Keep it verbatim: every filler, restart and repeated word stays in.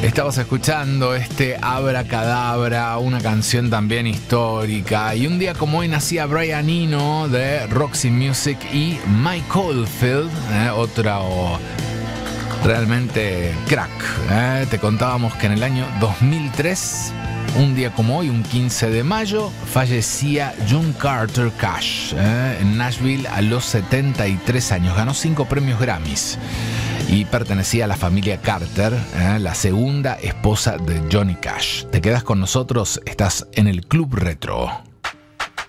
Estabas escuchando este Abracadabra, una canción también histórica. Y un día como hoy nacía Brian Eno de Roxy Music y Mike Oldfield, eh, otro realmente crack. Eh. Te contábamos que en el año dos mil tres, un día como hoy, un quince de mayo, fallecía John Carter Cash eh, en Nashville a los setenta y tres años. Ganó cinco premios Grammys y pertenecía a la familia Carter, eh, la segunda esposa de Johnny Cash. Te quedas con nosotros, estás en el Club Retro.